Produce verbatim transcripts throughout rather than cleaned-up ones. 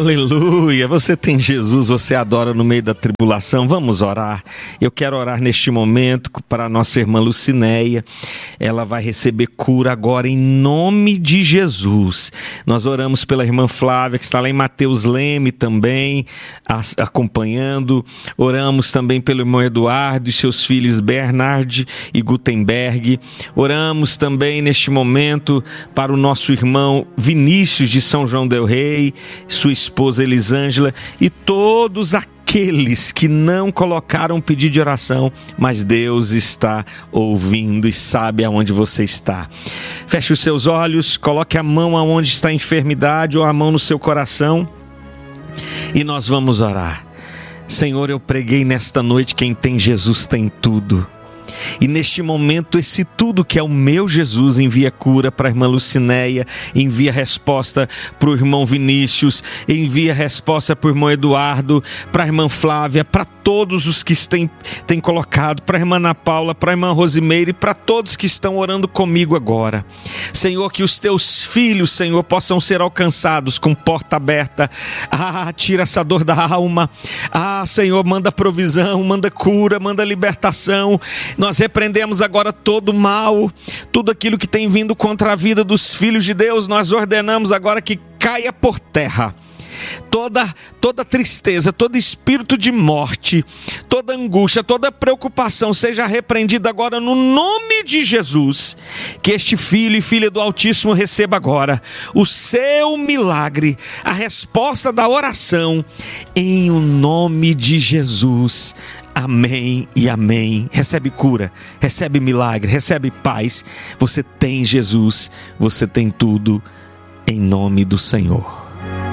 Aleluia! Você tem Jesus, você adora no meio da tribulação. Vamos orar. Eu quero orar neste momento para a nossa irmã Lucinéia. Ela vai receber cura agora em nome de Jesus. Nós oramos pela irmã Flávia, que está lá em Mateus Leme também, acompanhando. Oramos também pelo irmão Eduardo e seus filhos Bernard e Gutenberg. Oramos também neste momento para o nosso irmão Vinícius de São João del Rei, sua esposa Elisângela e todos aqueles que não colocaram pedido de oração, mas Deus está ouvindo e sabe aonde você está. Feche os seus olhos, coloque a mão aonde está a enfermidade ou a mão no seu coração e nós vamos orar. Senhor, eu preguei nesta noite, quem tem Jesus tem tudo. E neste momento, esse tudo que é o meu Jesus envia cura para a irmã Lucinéia, envia resposta para o irmão Vinícius, envia resposta para o irmão Eduardo, para a irmã Flávia, para todos os que têm, têm colocado, para a irmã Ana Paula, para a irmã Rosimeire, para todos que estão orando comigo agora. Senhor, que os teus filhos, Senhor, possam ser alcançados com porta aberta. Ah, tira essa dor da alma. Ah, Senhor, manda provisão, manda cura, manda libertação. Nós repreendemos agora todo o mal, tudo aquilo que tem vindo contra a vida dos filhos de Deus, nós ordenamos agora que caia por terra. Toda, toda tristeza, todo espírito de morte, toda angústia, toda preocupação seja repreendida agora no nome de Jesus. Que este filho e filha do Altíssimo receba agora o seu milagre, a resposta da oração, em o nome de Jesus. Amém e amém. Recebe cura, recebe milagre, recebe paz. Você tem Jesus, você tem tudo, em nome do Senhor.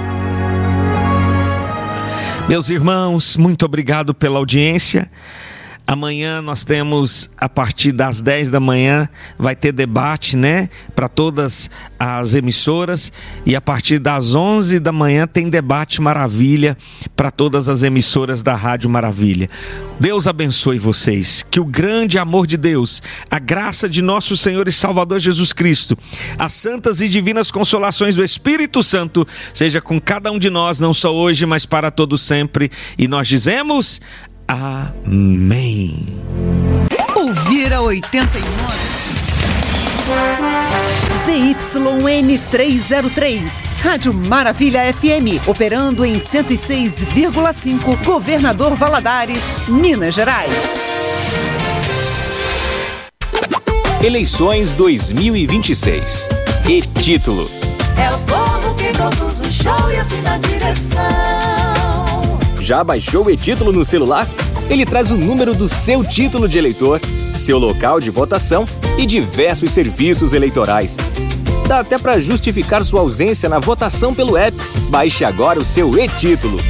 Meus irmãos, muito obrigado pela audiência. Amanhã nós temos, a partir das dez da manhã, vai ter debate, né? Para todas as emissoras. E a partir das onze da manhã tem debate Maravilha para todas as emissoras da Rádio Maravilha. Deus abençoe vocês. Que o grande amor de Deus, a graça de nosso Senhor e Salvador Jesus Cristo, as santas e divinas consolações do Espírito Santo, seja com cada um de nós, não só hoje, mas para todo sempre. E nós dizemos... Amém. Ouvir a oitenta e nove. Z Y N trezentos e três, Rádio Maravilha F M, operando em cento e seis vírgula cinco, Governador Valadares, Minas Gerais. Eleições dois mil e vinte e seis. E título: é o povo que produz o show e assina a direção. Já baixou o e-título no celular? Ele traz o número do seu título de eleitor, seu local de votação e diversos serviços eleitorais. Dá até para justificar sua ausência na votação pelo app. Baixe agora o seu e-título.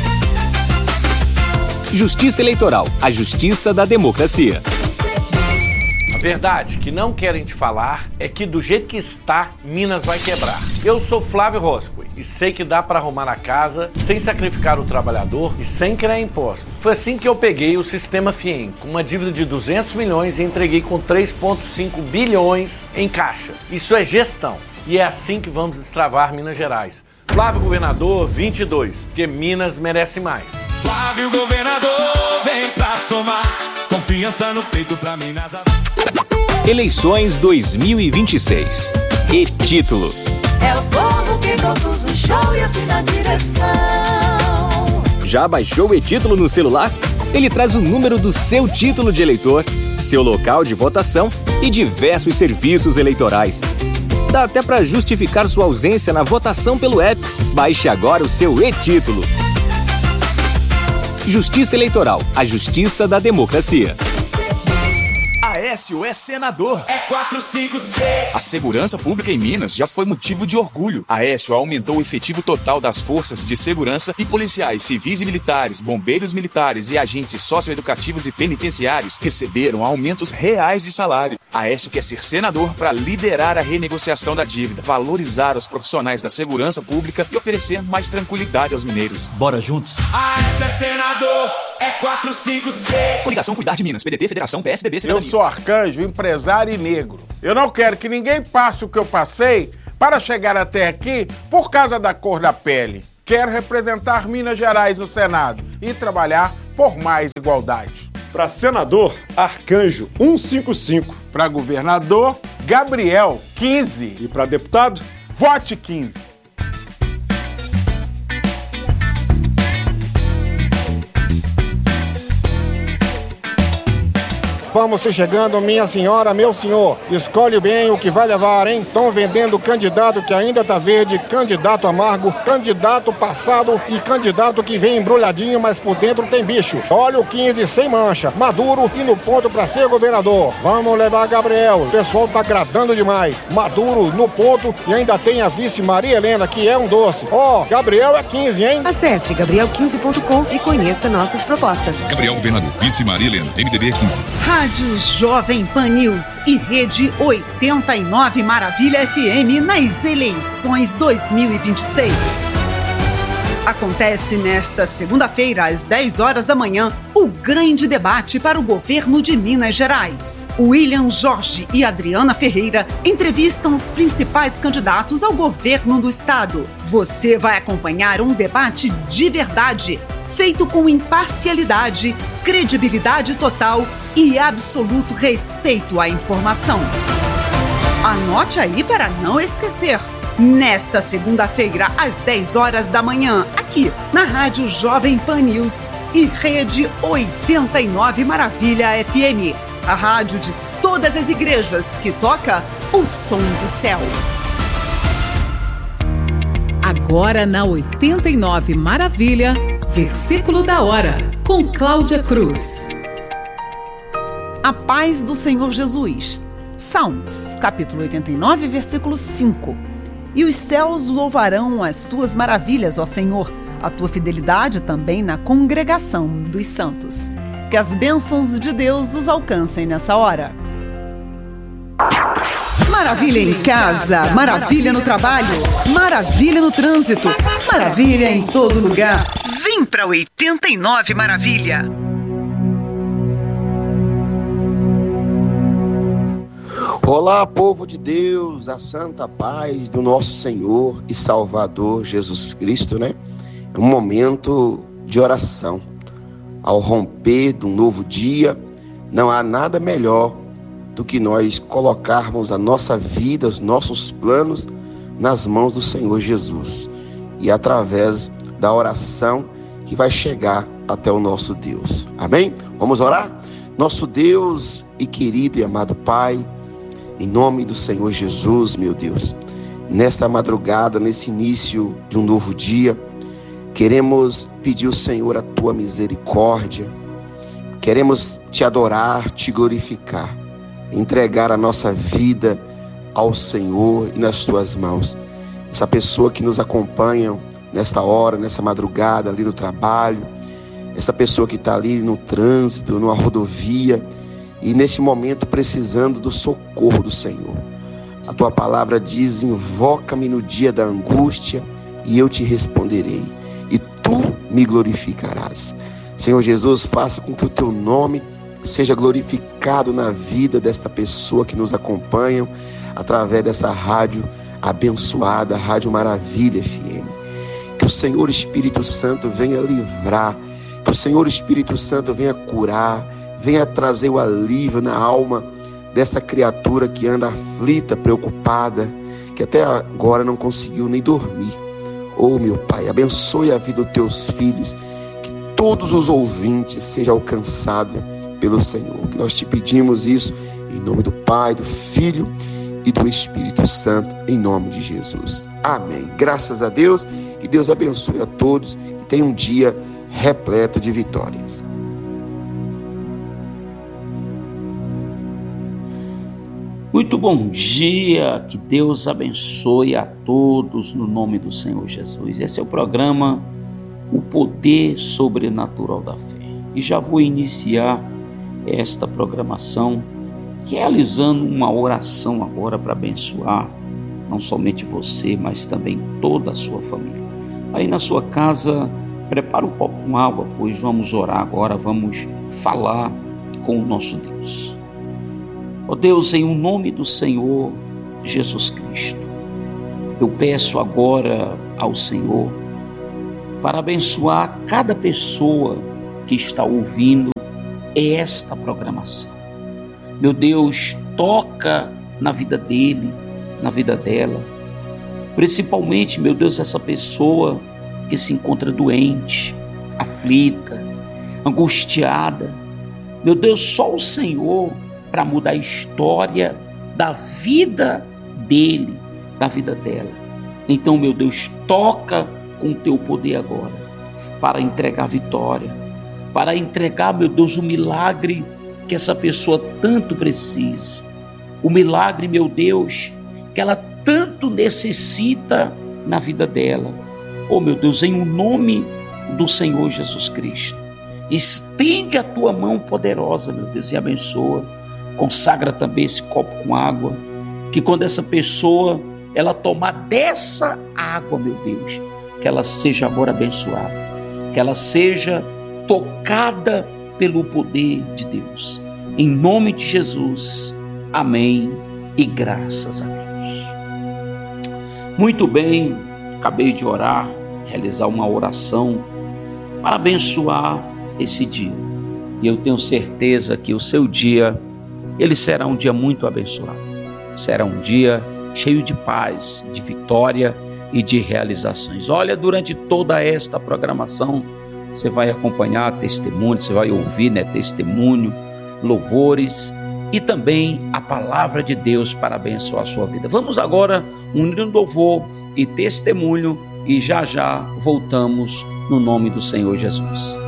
Justiça Eleitoral, a justiça da democracia. A verdade que não querem te falar é que do jeito que está, Minas vai quebrar. Eu sou Flávio Roscoe e sei que dá para arrumar a casa sem sacrificar o trabalhador e sem criar impostos. Foi assim que eu peguei o sistema FIEM, com uma dívida de duzentos milhões e entreguei com três vírgula cinco bilhões em caixa. Isso é gestão e é assim que vamos destravar Minas Gerais. Flávio Governador vinte e dois, porque Minas merece mais. Flávio Governador, vem pra somar, confiança no peito pra Minas. Eleições dois mil e vinte e seis. E título: é o povo que produz o show e assina a direção. Já baixou o e-título no celular? Ele traz o número do seu título de eleitor, seu local de votação e diversos serviços eleitorais. Dá até para justificar sua ausência na votação pelo app. Baixe agora o seu e-título. Justiça Eleitoral, a justiça da democracia. Aécio é senador. É quatro, cinco, seis. A segurança pública em Minas já foi motivo de orgulho. Aécio aumentou o efetivo total das forças de segurança e policiais civis e militares, bombeiros militares e agentes socioeducativos e penitenciários receberam aumentos reais de salário. Aécio quer ser senador para liderar a renegociação da dívida, valorizar os profissionais da segurança pública e oferecer mais tranquilidade aos mineiros. Bora juntos? Aécio é senador. É quatro, cinco, seis. Coligação Cuidar de Minas, P D T, Federação, P S D B, Cidadania. Eu sou Arcanjo, empresário e negro. Eu não quero que ninguém passe o que eu passei para chegar até aqui por causa da cor da pele. quero representar Minas Gerais no Senado e trabalhar por mais igualdade. Para senador, Arcanjo cento e cinquenta e cinco. Para governador, Gabriel quinze. E para deputado, vote quinze. Vamos se chegando, minha senhora, meu senhor. Escolhe bem o que vai levar, hein? Estão vendendo candidato que ainda tá verde, candidato amargo, candidato passado e candidato que vem embrulhadinho, mas por dentro tem bicho. Olha o quinze sem mancha, maduro e no ponto pra ser governador. Vamos levar Gabriel, o pessoal tá agradando demais. Maduro no ponto e ainda tem a vice Maria Helena, que é um doce. Ó, oh, Gabriel é quinze, hein? Acesse gabriel quinze ponto com e conheça nossas propostas. Gabriel Governador, vice Maria Helena, M D B quinze. Rádio Jovem Pan News e Rede oitenta e nove Maravilha F M nas eleições dois mil e vinte e seis. Acontece nesta segunda-feira, às dez horas da manhã, o grande debate para o governo de Minas Gerais. William Jorge e Adriana Ferreira entrevistam os principais candidatos ao governo do estado. Você vai acompanhar um debate de verdade, feito com imparcialidade, credibilidade total e absoluto respeito à informação. Anote aí para não esquecer. Nesta segunda-feira, às dez horas da manhã, aqui na Rádio Jovem Pan News e Rede oitenta e nove Maravilha F M, a rádio de todas as igrejas que toca o som do céu. Agora na oitenta e nove Maravilha, versículo da hora, com Cláudia Cruz. A paz do Senhor Jesus. Salmos, capítulo oitenta e nove, versículo cinco. E os céus louvarão as tuas maravilhas, ó Senhor, a tua fidelidade também na congregação dos santos. Que as bênçãos de Deus os alcancem nessa hora. Maravilha em casa, maravilha no trabalho, maravilha no trânsito, maravilha em todo lugar. Vem pra oitenta e nove Maravilha. Olá, povo de Deus, a santa paz do nosso Senhor e Salvador Jesus Cristo, né? É um momento de oração. Ao romper de um novo dia, não há nada melhor do que nós colocarmos a nossa vida, os nossos planos nas mãos do Senhor Jesus. E através da oração que vai chegar até o nosso Deus. Amém? Vamos orar? Nosso Deus e querido e amado Pai, em nome do Senhor Jesus, meu Deus, nesta madrugada, nesse início de um novo dia, queremos pedir ao Senhor a tua misericórdia, queremos te adorar, te glorificar, entregar a nossa vida ao Senhor e nas tuas mãos. Essa pessoa que nos acompanha nesta hora, nessa madrugada, ali no trabalho, essa pessoa que está ali no trânsito, numa rodovia, e nesse momento precisando do socorro do Senhor. A tua palavra diz: invoca-me no dia da angústia e eu te responderei, e tu me glorificarás. Senhor Jesus, faça com que o teu nome seja glorificado na vida desta pessoa que nos acompanha através dessa rádio abençoada, Rádio Maravilha F M. Que o Senhor Espírito Santo venha livrar, que o Senhor Espírito Santo venha curar, venha trazer o alívio na alma dessa criatura que anda aflita, preocupada, que até agora não conseguiu nem dormir. Oh, meu Pai, abençoe a vida dos teus filhos, que todos os ouvintes sejam alcançados pelo Senhor. Que nós te pedimos isso em nome do Pai, do Filho e do Espírito Santo, em nome de Jesus. Amém. Graças a Deus, que Deus abençoe a todos, que tenha um dia repleto de vitórias. Muito bom dia, que Deus abençoe a todos no nome do Senhor Jesus. Esse é o programa O Poder Sobrenatural da Fé. E já vou iniciar esta programação realizando uma oração agora para abençoar não somente você, mas também toda a sua família. Aí na sua casa, prepara um copo com água, pois vamos orar agora, vamos falar com o nosso Deus. Ó Deus, em o nome do Senhor Jesus Cristo, eu peço agora ao Senhor para abençoar cada pessoa que está ouvindo esta programação. Meu Deus, toca na vida dele, na vida dela. Principalmente, meu Deus, essa pessoa que se encontra doente, aflita, angustiada. Meu Deus, só o Senhor para mudar a história da vida dele, da vida dela. Então, meu Deus, toca com o teu poder agora para entregar vitória, para entregar, meu Deus, o milagre que essa pessoa tanto precisa. O milagre, meu Deus, que ela tanto necessita na vida dela. Oh, meu Deus, em o nome do Senhor Jesus Cristo, estende a tua mão poderosa, meu Deus, e abençoa. Consagra também esse copo com água, que quando essa pessoa, ela tomar dessa água, meu Deus, que ela seja agora abençoada, que ela seja tocada pelo poder de Deus. Em nome de Jesus, amém e graças a Deus. Muito bem, acabei de orar, realizar uma oração para abençoar esse dia. E eu tenho certeza que o seu dia, ele será um dia muito abençoado. Será um dia cheio de paz, de vitória e de realizações. Olha, durante toda esta programação, você vai acompanhar testemunhos, você vai ouvir, né, testemunho, louvores e também a palavra de Deus para abençoar a sua vida. Vamos agora unir um louvor e testemunho e já já voltamos no nome do Senhor Jesus.